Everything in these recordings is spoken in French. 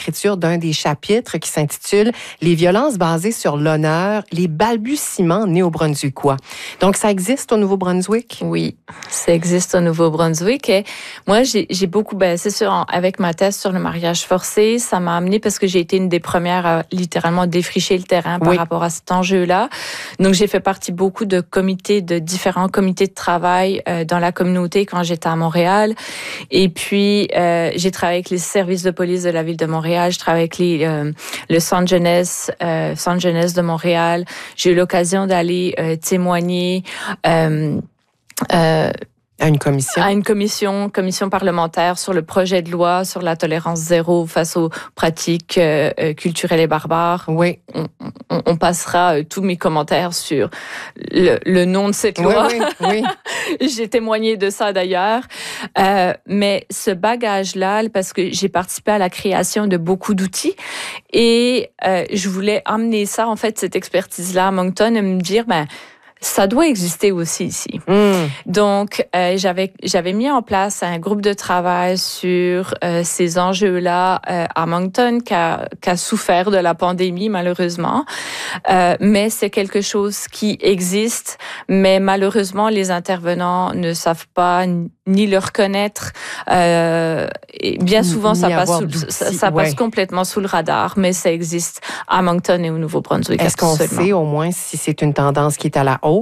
l'écriture d'un des chapitres qui s'intitule « Les violences basées sur l'honneur, les balbutiements néo-brunswickois ». Donc, ça existe au Nouveau-Brunswick? Oui, ça existe au Nouveau-Brunswick. Et moi, j'ai beaucoup, c'est sûr, avec ma thèse sur le mariage forcé, ça m'a amené parce que j'ai été une des premières à littéralement défricher le terrain par rapport à cet enjeu-là. Donc, j'ai fait partie beaucoup de différents comités de travail dans la communauté quand j'étais à Montréal. Et puis, j'ai travaillé avec les services de police de la ville de Montréal. Je travaille avec le centre jeunesse de Montréal. J'ai eu l'occasion d'aller témoigner à une commission? À une commission parlementaire sur le projet de loi sur la tolérance zéro face aux pratiques culturelles et barbares. Oui. On passera tous mes commentaires sur le nom de cette loi. Oui. J'ai témoigné de ça d'ailleurs. Mais ce bagage-là, parce que j'ai participé à la création de beaucoup d'outils et je voulais amener ça, en fait, cette expertise-là à Moncton et me dire, ça doit exister aussi ici. Donc, j'avais mis en place un groupe de travail sur ces enjeux-là à Moncton qui a souffert de la pandémie, malheureusement. Mais c'est quelque chose qui existe, mais malheureusement, les intervenants ne savent pas ni le reconnaître. Et bien souvent, ça passe complètement sous le radar, mais ça existe à Moncton et au Nouveau-Brunswick. Est-ce qu'on sait au moins si c'est une tendance qui est à la hausse?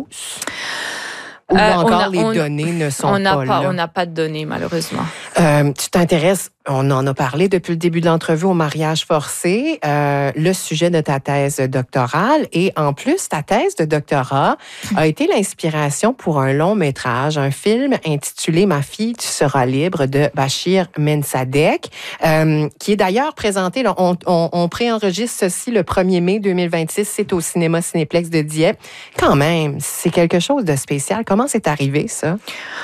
Ou encore les données ne sont pas là? On n'a pas de données, malheureusement. Tu t'intéresses, on en a parlé depuis le début de l'entrevue, au mariage forcé, le sujet de ta thèse doctorale. Et en plus, ta thèse de doctorat a été l'inspiration pour un long métrage, un film intitulé « Ma fille, tu seras libre » de Bachir Mensadek, qui est d'ailleurs présenté, là, on préenregistre ceci le 1er mai 2026, c'est au cinéma Cinéplex de Dieppe. Quand même, c'est quelque chose de spécial. Comment c'est arrivé, ça?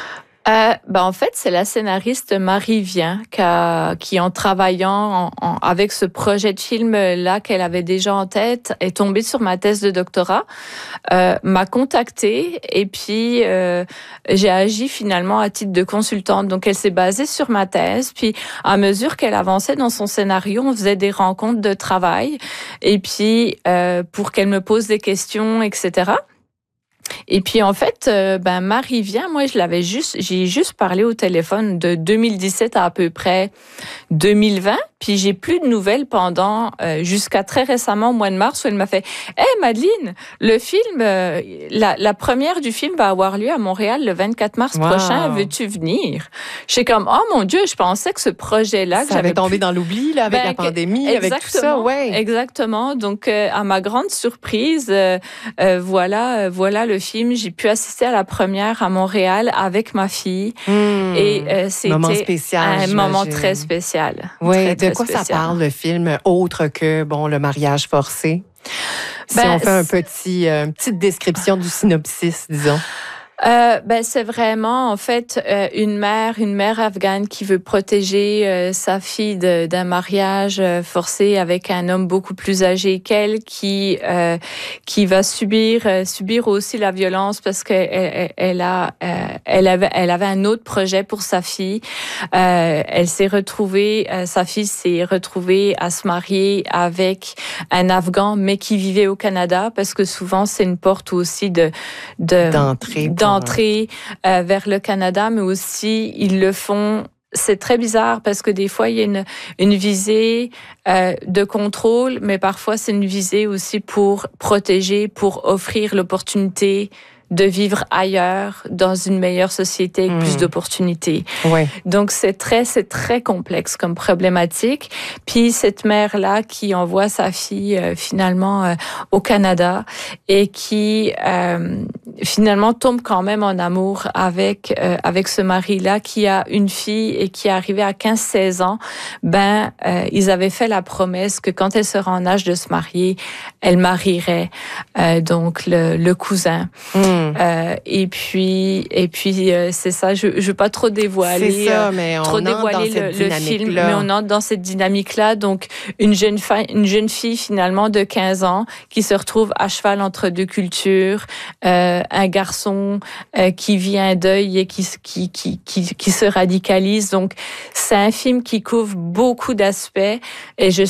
En fait, c'est la scénariste Marie Vien qui en travaillant avec ce projet de film-là qu'elle avait déjà en tête, est tombée sur ma thèse de doctorat, m'a contactée et puis j'ai agi finalement à titre de consultante. Donc, elle s'est basée sur ma thèse. Puis, à mesure qu'elle avançait dans son scénario, on faisait des rencontres de travail et puis pour qu'elle me pose des questions, etc. Et puis, en fait, Marie Vien, moi, j'ai juste parlé au téléphone de 2017 à peu près 2020. Puis, j'ai plus de nouvelles pendant, jusqu'à très récemment, au mois de mars, où elle m'a fait « Hey, Madeleine, le film, la première du film va avoir lieu à Montréal le 24 mars prochain. Veux-tu venir? » J'étais comme « Oh mon Dieu, je pensais que ce projet-là... » Ça avait tombé dans l'oubli, là, avec la pandémie, avec tout ça, ouais. Exactement. Donc, à ma grande surprise, voilà le film. J'ai pu assister à la première à Montréal avec ma fille. Et c'était un moment très spécial. Oui, de quoi ça parle, le film, autre que, le mariage forcé? Si on fait une petite description du synopsis, disons. C'est vraiment, en fait, une mère afghane qui veut protéger sa fille d'un mariage forcé avec un homme beaucoup plus âgé qu'elle, qui va subir aussi la violence parce qu'elle avait un autre projet pour sa fille. Sa fille s'est retrouvée à se marier avec un Afghan, mais qui vivait au Canada, parce que souvent c'est une porte aussi d'entrée vers le Canada, mais aussi ils le font. C'est très bizarre parce que des fois il y a une visée de contrôle, mais parfois c'est une visée aussi pour protéger, pour offrir l'opportunité de vivre ailleurs, dans une meilleure société avec plus d'opportunités. Ouais. Donc, c'est très complexe comme problématique. Puis, cette mère-là qui envoie sa fille finalement au Canada et qui finalement tombe quand même en amour avec ce mari-là qui a une fille et qui est arrivée à 15-16 ans, ils avaient fait la promesse que quand elle sera en âge de se marier, elle marierait donc le cousin. Et puis c'est ça, je veux pas trop dévoiler c'est ça, mais on trop dévoiler le film, mais on entre dans cette dynamique-là. Donc une jeune fille finalement de 15 ans qui se retrouve à cheval entre deux cultures, un garçon qui vit un deuil et qui se radicalise. Donc c'est un film qui couvre beaucoup d'aspects et je